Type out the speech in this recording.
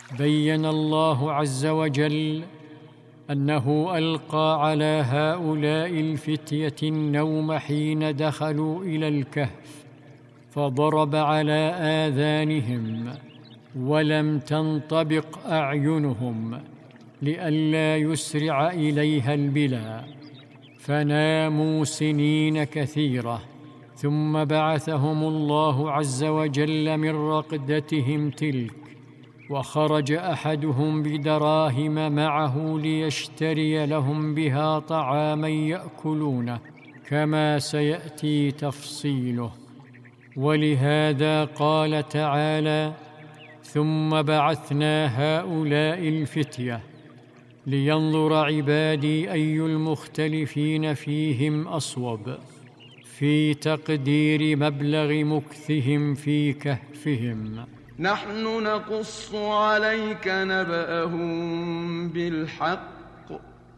بين الله عز وجل أنه ألقى على هؤلاء الفتية النوم حين دخلوا إلى الكهف، فضرب على آذانهم ولم تنطبق أعينهم لئلا يسرع إليها البلا، فناموا سنين كثيرة، ثم بعثهم الله عز وجل من رقدتهم تلك، وخرج أحدهم بدراهم معه ليشتري لهم بها طعاما يأكلونه، كما سيأتي تفصيله. ولهذا قال تعالى: ثم بعثنا هؤلاء الفتية لينظر عبادي أي المختلفين فيهم أصوب في تقدير مبلغ مكثهم في كهفهم. نحن نقص عليك نبأهم بالحق